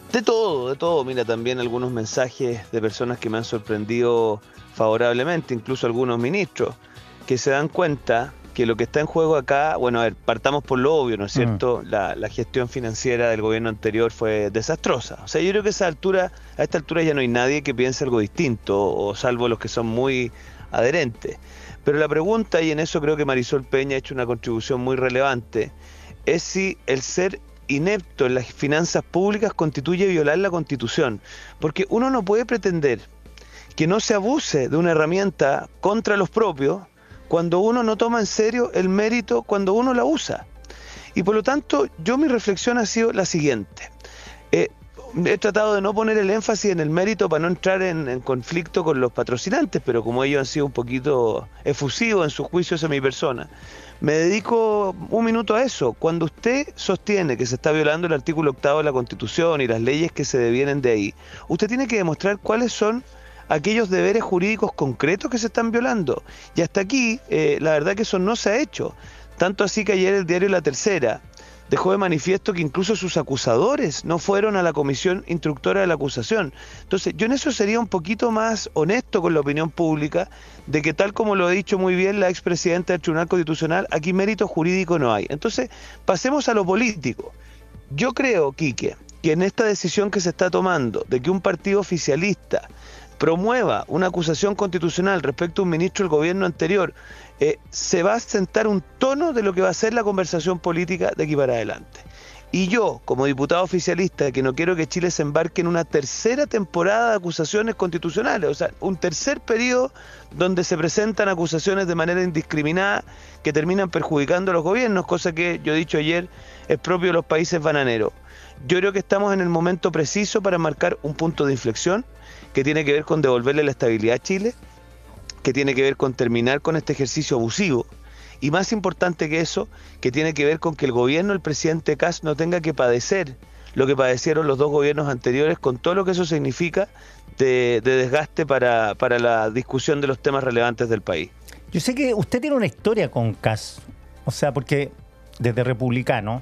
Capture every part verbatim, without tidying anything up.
De todo, de todo. Mira, también algunos mensajes de personas que me han sorprendido favorablemente, incluso algunos ministros, que se dan cuenta que lo que está en juego acá, bueno, a ver, partamos por lo obvio, ¿no es Mm. cierto? La, la gestión financiera del gobierno anterior fue desastrosa. O sea, yo creo que a esa altura, a esta altura ya no hay nadie que piense algo distinto, o salvo los que son muy adherentes. Pero la pregunta, y en eso creo que Marisol Peña ha hecho una contribución muy relevante, es si el ser inepto en las finanzas públicas constituye violar la Constitución. Porque uno no puede pretender que no se abuse de una herramienta contra los propios cuando uno no toma en serio el mérito cuando uno la usa. Y por lo tanto, yo mi reflexión ha sido la siguiente. Eh, He tratado de no poner el énfasis en el mérito para no entrar en, en conflicto con los patrocinantes, pero como ellos han sido un poquito efusivos en sus juicios a mi persona, me dedico un minuto a eso. Cuando usted sostiene que se está violando el artículo octavo de la Constitución y las leyes que se devienen de ahí, usted tiene que demostrar cuáles son aquellos deberes jurídicos concretos que se están violando. Y hasta aquí, eh, la verdad que eso no se ha hecho. Tanto así que ayer el diario La Tercera dejó de manifiesto que incluso sus acusadores no fueron a la comisión instructora de la acusación. Entonces, yo en eso sería un poquito más honesto con la opinión pública, de que tal como lo ha dicho muy bien la expresidenta del Tribunal Constitucional, aquí mérito jurídico no hay. Entonces, pasemos a lo político. Yo creo, Quique, que en esta decisión que se está tomando, de que un partido oficialista promueva una acusación constitucional respecto a un ministro del gobierno anterior, eh, se va a sentar un tono de lo que va a ser la conversación política de aquí para adelante. Y yo, como diputado oficialista, que no quiero que Chile se embarque en una tercera temporada de acusaciones constitucionales, o sea, un tercer periodo donde se presentan acusaciones de manera indiscriminada que terminan perjudicando a los gobiernos, cosa que yo he dicho ayer es propio de los países bananeros. Yo creo que estamos en el momento preciso para marcar un punto de inflexión que tiene que ver con devolverle la estabilidad a Chile, que tiene que ver con terminar con este ejercicio abusivo, y más importante que eso, que tiene que ver con que el gobierno del presidente Kast no tenga que padecer lo que padecieron los dos gobiernos anteriores, con todo lo que eso significa de, de desgaste para, para la discusión de los temas relevantes del país. Yo sé que usted tiene una historia con Kast, o sea, porque desde republicano,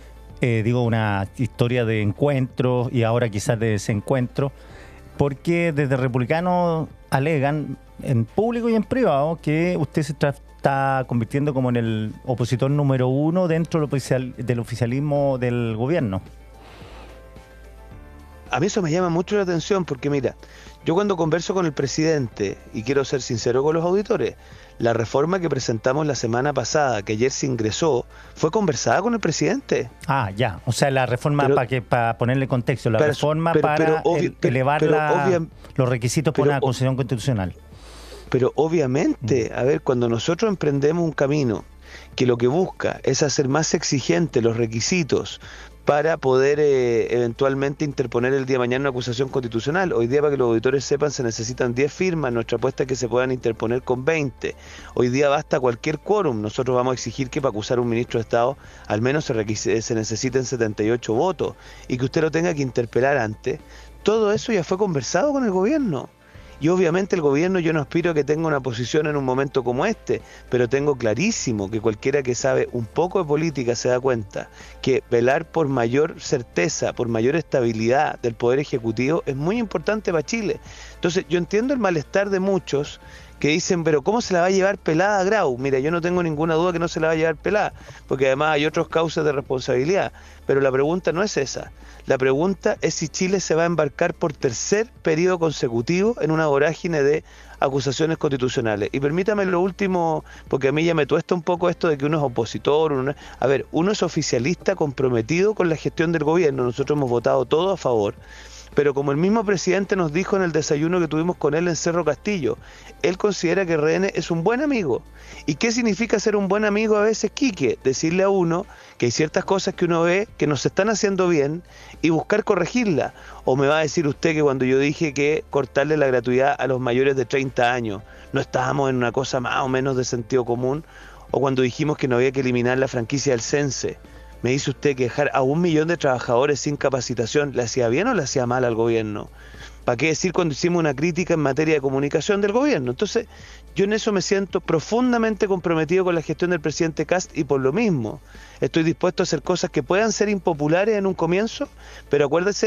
eh, digo, una historia de encuentros y ahora quizás de desencuentros, porque desde republicano alegan en público y en privado que usted se tra- está convirtiendo como en el opositor número uno dentro del, oficial, del oficialismo del gobierno. A mí eso me llama mucho la atención porque mira, yo cuando converso con el presidente, y quiero ser sincero con los auditores, la reforma que presentamos la semana pasada, que ayer se ingresó, fue conversada con el presidente. Ah, ya. O sea, la reforma, Pero, para que para ponerle contexto, la pero, reforma pero, para pero, obvi, el, pero, elevar pero la, obvia, los requisitos para pero, una constitución constitucional. Pero obviamente, a ver, cuando nosotros emprendemos un camino que lo que busca es hacer más exigentes los requisitos para poder eh, eventualmente interponer el día de mañana una acusación constitucional. Hoy día, para que los auditores sepan, se necesitan diez firmas, nuestra apuesta es que se puedan interponer con veinte. Hoy día basta cualquier quórum, nosotros vamos a exigir que para acusar a un ministro de Estado al menos se, requise, se necesiten setenta y ocho votos y que usted lo tenga que interpelar antes. Todo eso ya fue conversado con el gobierno. Y obviamente el gobierno, yo no aspiro a que tenga una posición en un momento como este, pero tengo clarísimo que cualquiera que sabe un poco de política se da cuenta que velar por mayor certeza, por mayor estabilidad del Poder Ejecutivo es muy importante para Chile. Entonces yo entiendo el malestar de muchos que dicen, pero ¿cómo se la va a llevar pelada Grau? Mira, yo no tengo ninguna duda que no se la va a llevar pelada, porque además hay otros causas de responsabilidad, pero la pregunta no es esa. La pregunta es si Chile se va a embarcar por tercer periodo consecutivo en una vorágine de acusaciones constitucionales. Y permítame lo último, porque a mí ya me tuesta un poco esto de que uno es opositor. Uno... A ver, uno es oficialista comprometido con la gestión del gobierno, nosotros hemos votado todo a favor. Pero como el mismo presidente nos dijo en el desayuno que tuvimos con él en Cerro Castillo, él considera que R N es un buen amigo. ¿Y qué significa ser un buen amigo a veces, Quique? Decirle a uno que hay ciertas cosas que uno ve que nos están haciendo bien y buscar corregirla. O me va a decir usted que cuando yo dije que cortarle la gratuidad a los mayores de treinta años, no estábamos en una cosa más o menos de sentido común, o cuando dijimos que no había que eliminar la franquicia del Sense. Me dice usted que dejar a un millón de trabajadores sin capacitación, ¿le hacía bien o le hacía mal al gobierno? ¿Para qué decir cuando hicimos una crítica en materia de comunicación del gobierno? Entonces, yo en eso me siento profundamente comprometido con la gestión del presidente Kast y por lo mismo estoy dispuesto a hacer cosas que puedan ser impopulares en un comienzo, pero acuérdese